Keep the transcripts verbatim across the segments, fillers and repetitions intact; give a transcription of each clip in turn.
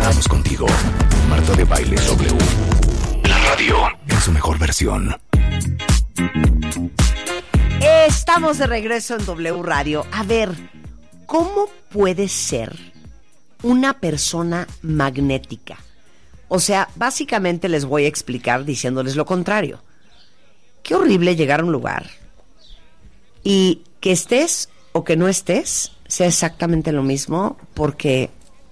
Estamos contigo. Marta de Baile W. La radio en su mejor versión. Estamos de regreso en W Radio. A ver, ¿cómo puede ser una persona magnética? O sea, básicamente les voy a explicar diciéndoles lo contrario. Qué horrible llegar a un lugar y que estés o que no estés sea exactamente lo mismo porque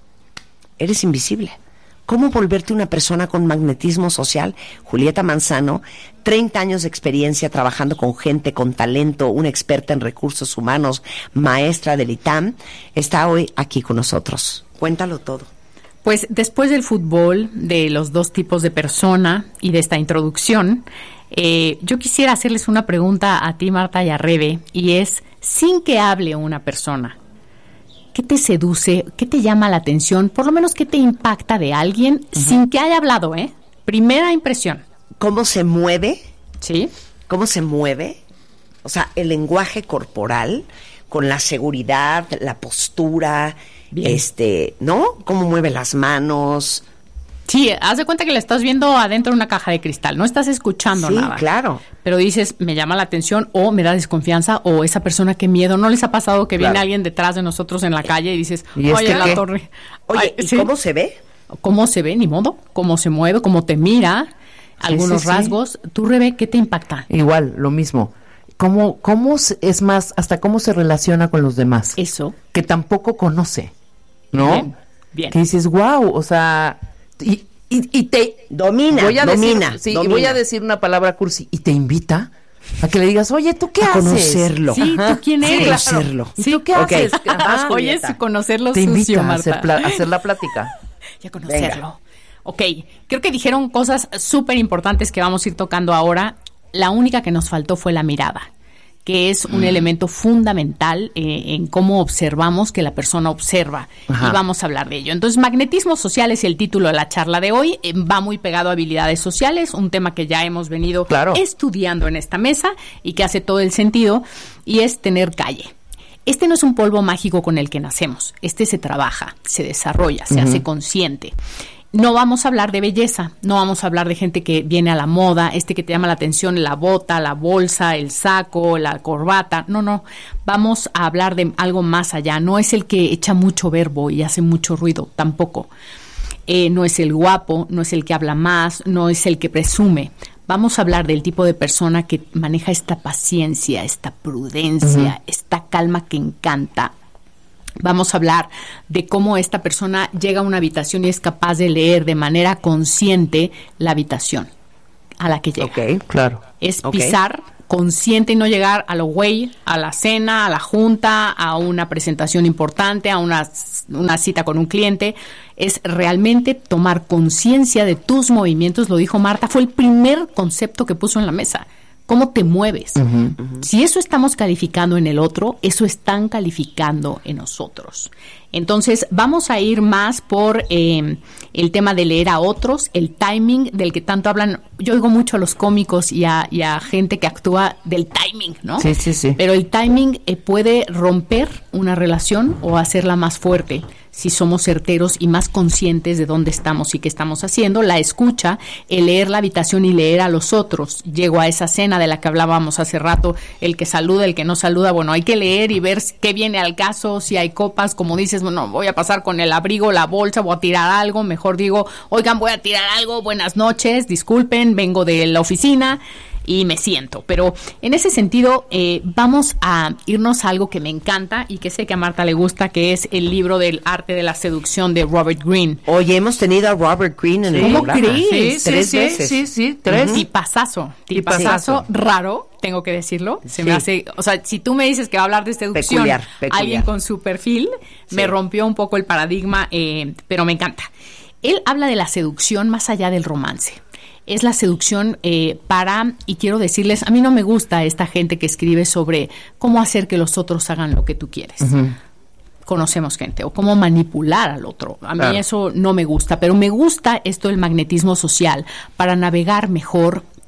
eres invisible. ¿Cómo volverte una persona con magnetismo social? Julieta Manzano, treinta años de experiencia trabajando con gente, con talento, una experta en recursos humanos, maestra del I T A M, está hoy aquí con nosotros. Cuéntalo todo. Pues después del fútbol, de los dos tipos de persona y de esta introducción, eh, yo quisiera hacerles una pregunta a ti, Marta, y a Rebe, y es, sin que hable una persona, ¿qué te seduce? ¿Qué te llama la atención? Por lo menos, ¿qué te impacta de alguien uh-huh. sin que haya hablado, eh? Primera impresión. ¿Cómo se mueve? Sí. ¿Cómo se mueve? O sea, el lenguaje corporal, con la seguridad, la postura, bien. este, ¿no? ¿Cómo mueve las manos? Sí, haz de cuenta que le estás viendo adentro de una caja de cristal, no estás escuchando sí, nada. Sí, claro. Pero dices, me llama la atención o me da desconfianza o esa persona, qué miedo. ¿No les ha pasado que claro. viene alguien detrás de nosotros en la calle y dices, ¿Y oye, este la qué? torre? Oye, Ay, ¿y ¿sí? cómo se ve? ¿Cómo se ve? Ni modo. ¿Cómo se mueve? ¿Cómo te mira? Algunos sí, sí, rasgos. Sí. ¿Tú, Rebe, qué te impacta? Igual, lo mismo. ¿Cómo, cómo es más, hasta cómo se relaciona con los demás? Eso. Que tampoco conoce, ¿no? Bien, bien. Que dices, wow, o sea... Y, Y, y te domina, voy a domina, decir, sí, domina. Y voy a decir una palabra cursi y te invita a que le digas, oye, ¿tú qué a haces? Conocerlo. Sí, ¿tú quién eres? Sí, conocerlo. ¿Y tú qué okay. haces? Ajá, oye, es conocerlo te sucio, invita Marta. a hacer, pla- a hacer la plática. Y a conocerlo. Venga. Ok, creo que dijeron cosas súper importantes que vamos a ir tocando ahora. La única que nos faltó fue la mirada, que es un mm. elemento fundamental eh, en cómo observamos que la persona observa. Ajá. Y vamos a hablar de ello. Entonces, magnetismo social es el título de la charla de hoy. Eh, va muy pegado a habilidades sociales, un tema que ya hemos venido claro. estudiando en esta mesa y que hace todo el sentido, y es tener calle. Este no es un polvo mágico con el que nacemos. Este se trabaja, se desarrolla, se uh-huh. hace consciente. No vamos a hablar de belleza, no vamos a hablar de gente que viene a la moda, este que te llama la atención, la bota, la bolsa, el saco, la corbata. No, no, vamos a hablar de algo más allá. No es el que echa mucho verbo y hace mucho ruido, tampoco. Eh, no es el guapo, no es el que habla más, no es el que presume. Vamos a hablar del tipo de persona que maneja esta paciencia, esta prudencia, uh-huh. esta calma que encanta. Vamos a hablar de cómo esta persona llega a una habitación y es capaz de leer de manera consciente la habitación a la que llega. Ok, claro. Es okay. pisar consciente y no llegar a lo güey, a la cena, a la junta, a una presentación importante, a una, una cita con un cliente. Es realmente tomar conciencia de tus movimientos, lo dijo Marta, fue el primer concepto que puso en la mesa. ¿Cómo te mueves? Uh-huh, uh-huh. Si eso estamos calificando en el otro, eso están calificando en nosotros. Entonces, vamos a ir más por eh, el tema de leer a otros, el timing del que tanto hablan. Yo oigo mucho a los cómicos y a, y a gente que actúa del timing, ¿no? Sí, sí, sí. Pero el timing eh, puede romper una relación o hacerla más fuerte si somos certeros y más conscientes de dónde estamos y qué estamos haciendo. La escucha, el leer la habitación y leer a los otros. Llego a esa cena de la que hablábamos hace rato, el que saluda, el que no saluda. Bueno, hay que leer y ver qué viene al caso, si hay copas, como dices, bueno, voy a pasar con el abrigo, la bolsa, voy a tirar algo, mejor digo, oigan, voy a tirar algo, buenas noches, disculpen, vengo de la oficina y me siento. Pero en ese sentido, eh, vamos a irnos a algo que me encanta y que sé que a Marta le gusta, que es el libro del arte de la seducción de Robert Greene. Oye, hemos tenido a Robert Greene en sí. el ¿Cómo programa. crees? Sí, tres sí, veces. Sí, sí, tres. Uh-huh. Tipazazo, tipazazo raro, tengo que decirlo. Se sí. me hace, o sea, si tú me dices que va a hablar de seducción, peculiar, peculiar. alguien con su perfil, sí. me rompió un poco el paradigma, eh, pero me encanta. Él habla de la seducción más allá del romance. Es la seducción eh, para, y quiero decirles, a mí no me gusta esta gente que escribe sobre cómo hacer que los otros hagan lo que tú quieres. Uh-huh. Conocemos gente, o cómo manipular al otro. A mí claro. eso no me gusta, pero me gusta esto del magnetismo social para navegar mejor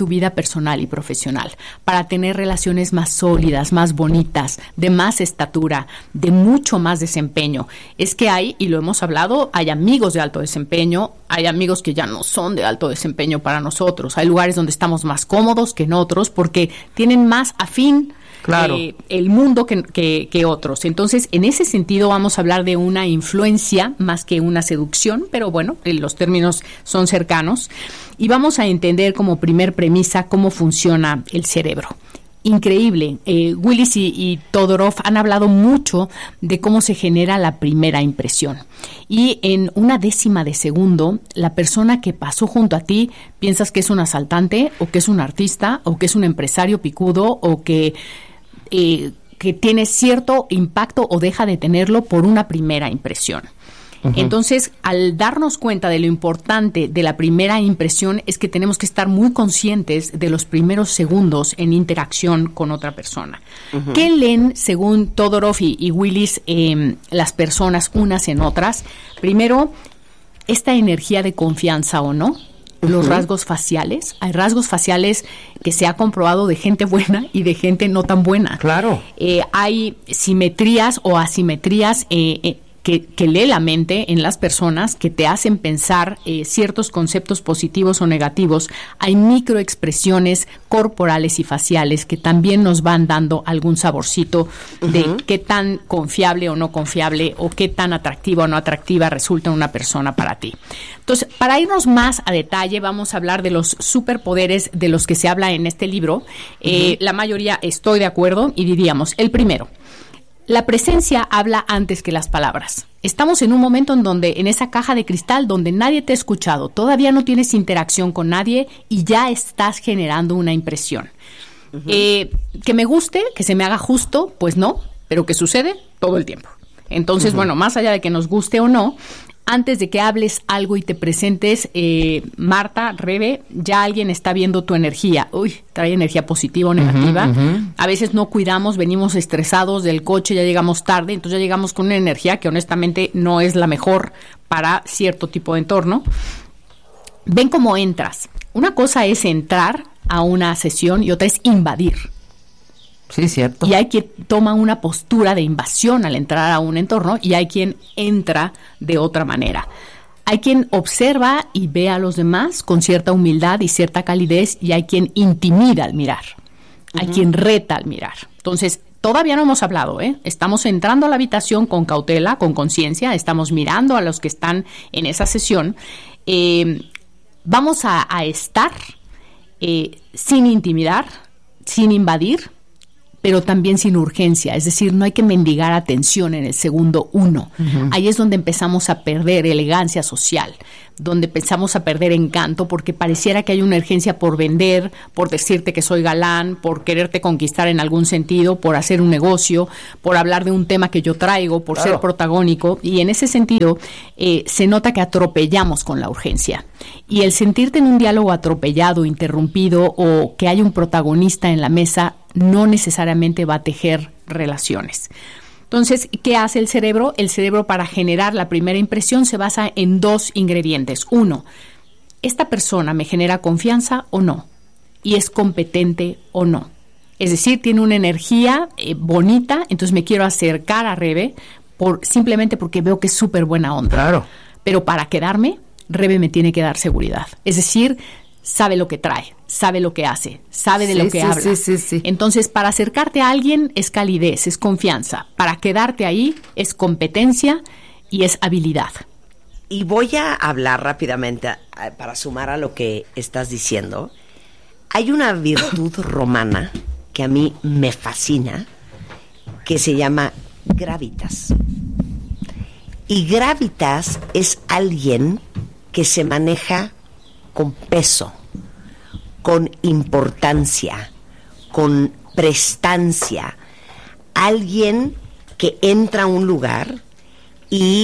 tu vida personal y profesional, para tener relaciones más sólidas, más bonitas, de más estatura, de mucho más desempeño. Es que hay, y lo hemos hablado, hay amigos de alto desempeño, hay amigos que ya no son de alto desempeño para nosotros, hay lugares donde estamos más cómodos que en otros porque tienen más afín Claro. Eh, el mundo que, que, que otros. Entonces, en ese sentido vamos a hablar de una influencia más que una seducción, pero bueno, los términos son cercanos. Y vamos a entender como primer premisa cómo funciona el cerebro. Increíble. Eh, Willis y, y Todorov han hablado mucho de cómo se genera la primera impresión. Y en una décima de segundo, la persona que pasó junto a ti piensas que es un asaltante, o que es un artista, o que es un empresario picudo, o que... Eh, que tiene cierto impacto o deja de tenerlo por una primera impresión. Uh-huh. Entonces, al darnos cuenta de lo importante de la primera impresión, es que tenemos que estar muy conscientes de los primeros segundos en interacción con otra persona. Uh-huh. ¿Qué leen, según Todorov y, y Willis, eh, las personas unas en otras? Primero, esta energía de confianza o no. Los rasgos faciales. Hay rasgos faciales que se ha comprobado de gente buena y de gente no tan buena. Claro. Eh, hay simetrías o asimetrías eh, eh, que, que lee la mente en las personas que te hacen pensar eh, ciertos conceptos positivos o negativos. Hay microexpresiones corporales y faciales que también nos van dando algún saborcito de uh-huh. qué tan confiable o no confiable o qué tan atractiva o no atractiva resulta una persona para ti. Entonces, para irnos más a detalle, vamos a hablar de los superpoderes de los que se habla en este libro. Eh, uh-huh. La mayoría estoy de acuerdo y diríamos, el primero, la presencia habla antes que las palabras. Estamos en un momento en donde, en esa caja de cristal donde nadie te ha escuchado, todavía no tienes interacción con nadie y ya estás generando una impresión. Uh-huh. Eh, que me guste, que se me haga justo, pues no, pero que sucede todo el tiempo. Entonces, uh-huh. bueno, más allá de que nos guste o no, antes de que hables algo y te presentes, eh, Marta, Rebe, ya alguien está viendo tu energía. Uy, trae energía positiva o negativa. Uh-huh, uh-huh. A veces no cuidamos, venimos estresados del coche, ya llegamos tarde, entonces ya llegamos con una energía que honestamente no es la mejor para cierto tipo de entorno. Ven cómo entras. Una cosa es entrar a una sesión y otra es invadir. Sí, cierto. Y hay quien toma una postura de invasión al entrar a un entorno y hay quien entra de otra manera. Hay quien observa y ve a los demás con cierta humildad y cierta calidez y hay quien intimida al mirar. Uh-huh. Hay quien reta al mirar. Entonces, todavía no hemos hablado, ¿eh? Estamos entrando a la habitación con cautela, con conciencia, estamos mirando a los que están en esa sesión. Eh, vamos a, a estar eh, sin intimidar, sin invadir, pero también sin urgencia, es decir, no hay que mendigar atención en el segundo uno. Uh-huh. Ahí es donde empezamos a perder elegancia social, donde empezamos a perder encanto, porque pareciera que hay una urgencia por vender, por decirte que soy galán, por quererte conquistar en algún sentido, por hacer un negocio, por hablar de un tema que yo traigo, por claro. ser protagónico, y en ese sentido eh, se nota que atropellamos con la urgencia. Y el sentirte en un diálogo atropellado, interrumpido, o que hay un protagonista en la mesa, no necesariamente va a tejer relaciones. Entonces, ¿qué hace el cerebro? El cerebro, para generar la primera impresión, se basa en dos ingredientes. Uno, ¿esta persona me genera confianza o no? ¿Y es competente o no? Es decir, tiene una energía eh, bonita, entonces me quiero acercar a Rebe por, simplemente porque veo que es súper buena onda. Claro. Pero para quedarme, Rebe me tiene que dar seguridad. Es decir, sabe lo que trae, sabe lo que hace, sabe de sí, lo que sí, habla. Sí, sí, sí. Entonces, para acercarte a alguien es calidez, es confianza. Para quedarte ahí es competencia y es habilidad. Y voy a hablar rápidamente a, a, para sumar a lo que estás diciendo. Hay una virtud romana que a mí me fascina, que se llama gravitas. Y gravitas es alguien que se maneja con peso, con importancia, con prestancia. Alguien que entra a un lugar y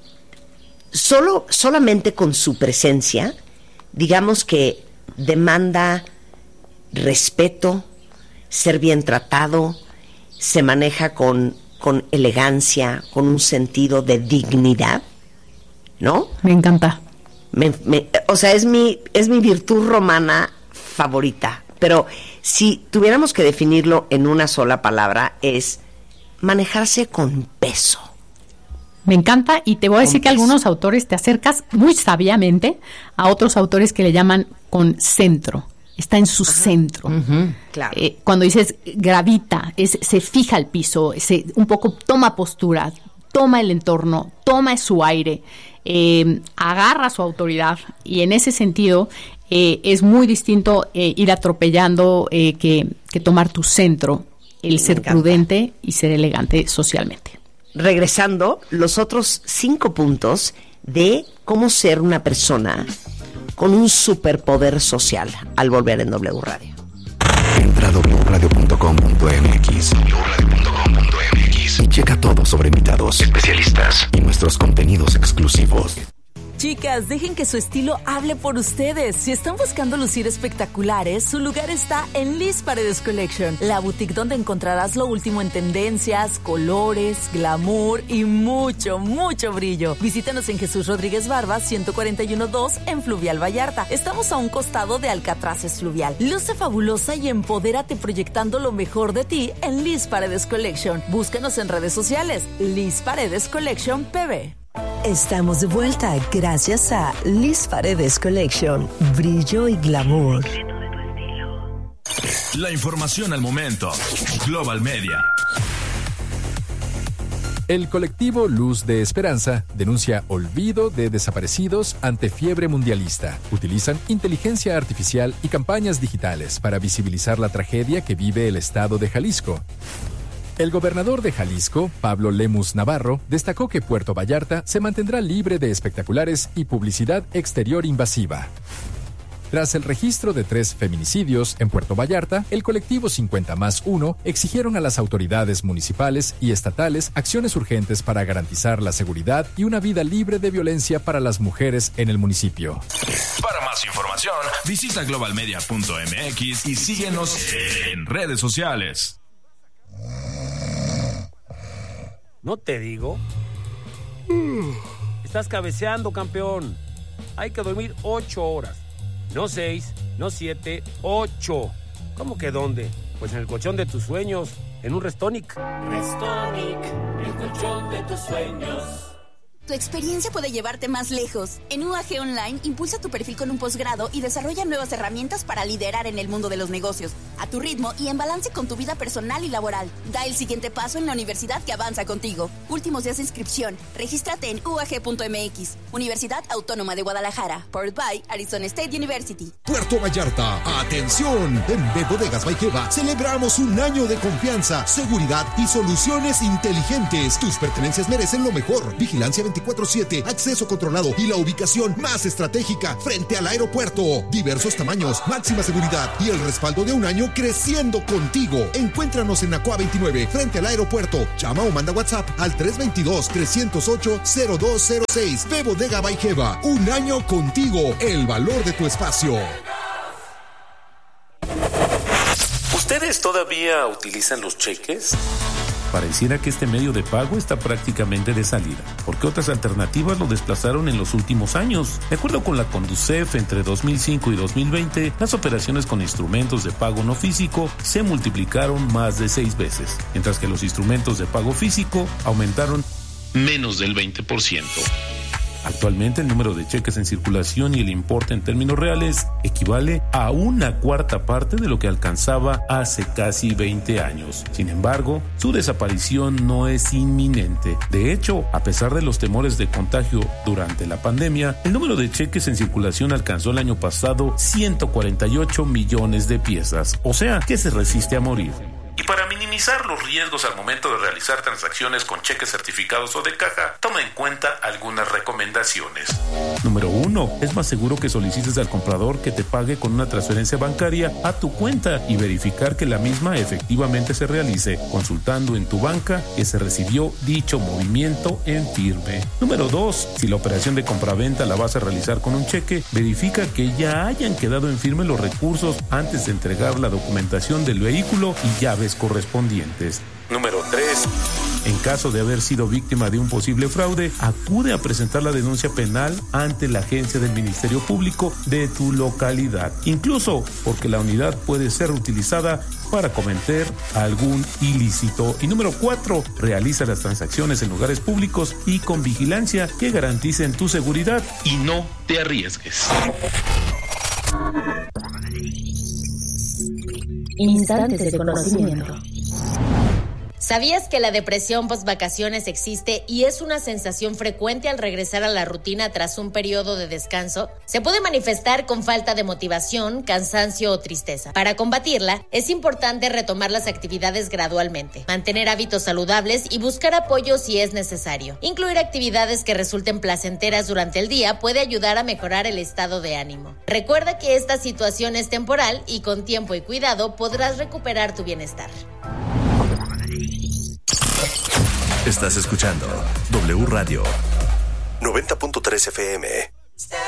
solo, solamente con su presencia, digamos que demanda respeto, ser bien tratado, se maneja con, con elegancia, con un sentido de dignidad, ¿no? Me encanta. Me, me, o sea, es mi, es mi virtud romana favorita, pero si tuviéramos que definirlo en una sola palabra, es manejarse con peso. Me encanta, y te voy a decir que algunos autores te acercas muy sabiamente a otros autores que le llaman con centro. Está en su Ajá. centro. Uh-huh. Claro. Eh, cuando dices gravita, es, se fija al piso, se, un poco toma postura, toma el entorno, toma su aire, eh, agarra su autoridad, y en ese sentido eh, es muy distinto eh, ir atropellando eh, que, que tomar tu centro, el Me ser encanta. prudente y ser elegante socialmente. Regresando, los otros cinco puntos de cómo ser una persona con un superpoder social al volver en W Radio. Entra a doble u radio punto com punto m x, doble u radio punto com punto m x y checa todo sobre invitados, especialistas y nuestros contenidos exclusivos. Chicas, dejen que su estilo hable por ustedes. Si están buscando lucir espectaculares, su lugar está en Liz Paredes Collection, la boutique donde encontrarás lo último en tendencias, colores, glamour y mucho, mucho brillo. Visítanos en Jesús Rodríguez Barba, ciento cuarenta y uno dos en Fluvial Vallarta. Estamos a un costado de Alcatraces Fluvial. Luce fabulosa y empodérate proyectando lo mejor de ti en Liz Paredes Collection. Búscanos en redes sociales, Liz Paredes Collection P B. Estamos de vuelta gracias a Liz Paredes Collection, brillo y glamour. La información al momento. Global Media. El colectivo Luz de Esperanza denuncia olvido de desaparecidos ante fiebre mundialista. Utilizan inteligencia artificial y campañas digitales para visibilizar la tragedia que vive el estado de Jalisco. El gobernador de Jalisco, Pablo Lemus Navarro, destacó que Puerto Vallarta se mantendrá libre de espectaculares y publicidad exterior invasiva. Tras el registro de tres feminicidios en Puerto Vallarta, el colectivo cincuenta más uno exigieron a las autoridades municipales y estatales acciones urgentes para garantizar la seguridad y una vida libre de violencia para las mujeres en el municipio. Para más información, visita global media punto m x y síguenos en redes sociales. ¿No te digo? Estás cabeceando, campeón. Hay que dormir ocho horas. No seis, no siete, ocho. ¿Cómo que dónde? Pues en el colchón de tus sueños, en un Restonic. Restonic, el colchón de tus sueños. Tu experiencia puede llevarte más lejos. En U A G Online, impulsa tu perfil con un posgrado y desarrolla nuevas herramientas para liderar en el mundo de los negocios, a tu ritmo y en balance con tu vida personal y laboral. Da el siguiente paso en la universidad que avanza contigo. Últimos días de inscripción. Regístrate en u a g punto m x. Universidad Autónoma de Guadalajara. Powered by Arizona State University. Puerto Vallarta, atención. En B Bodegas Baikeva celebramos un año de confianza, seguridad y soluciones inteligentes. Tus pertenencias merecen lo mejor. Vigilancia veinticuatro siete, acceso controlado y la ubicación más estratégica frente al aeropuerto. Diversos tamaños, máxima seguridad y el respaldo de un año creciendo contigo. Encuéntranos en Nacoa veintinueve frente al aeropuerto. Llama o manda WhatsApp al tres dos dos, tres cero ocho, cero dos cero seis. B Bodega Baikeva, un año contigo. El valor de tu espacio. ¿Ustedes todavía utilizan los cheques? Pareciera que este medio de pago está prácticamente de salida, porque otras alternativas lo desplazaron en los últimos años. De acuerdo con la Conducef, entre dos mil cinco y dos mil veinte, las operaciones con instrumentos de pago no físico se multiplicaron más de seis veces, mientras que los instrumentos de pago físico aumentaron menos del veinte por ciento. Actualmente el número de cheques en circulación y el importe en términos reales equivale a una cuarta parte de lo que alcanzaba hace casi veinte años. Sin embargo, su desaparición no es inminente. De hecho, a pesar de los temores de contagio durante la pandemia, el número de cheques en circulación alcanzó el año pasado ciento cuarenta y ocho millones de piezas, o sea, que se resiste a morir. Y para minimizar los riesgos al momento de realizar transacciones con cheques certificados o de caja, toma en cuenta algunas recomendaciones. Número uno, es más seguro que solicites al comprador que te pague con una transferencia bancaria a tu cuenta y verificar que la misma efectivamente se realice, consultando en tu banca que se recibió dicho movimiento en firme. Número dos, si la operación de compraventa la vas a realizar con un cheque, verifica que ya hayan quedado en firme los recursos antes de entregar la documentación del vehículo y llaves correspondientes. Número tres. En caso de haber sido víctima de un posible fraude, acude a presentar la denuncia penal ante la agencia del Ministerio Público de tu localidad, incluso porque la unidad puede ser utilizada para cometer algún ilícito. Y número cuatro, realiza las transacciones en lugares públicos y con vigilancia que garanticen tu seguridad y no te arriesgues. Instantes de conocimiento. ¿Sabías que la depresión post-vacaciones existe y es una sensación frecuente al regresar a la rutina tras un periodo de descanso? Se puede manifestar con falta de motivación, cansancio o tristeza. Para combatirla, es importante retomar las actividades gradualmente, mantener hábitos saludables y buscar apoyo si es necesario. Incluir actividades que resulten placenteras durante el día puede ayudar a mejorar el estado de ánimo. Recuerda que esta situación es temporal y con tiempo y cuidado podrás recuperar tu bienestar. Estás escuchando W Radio noventa punto tres F M.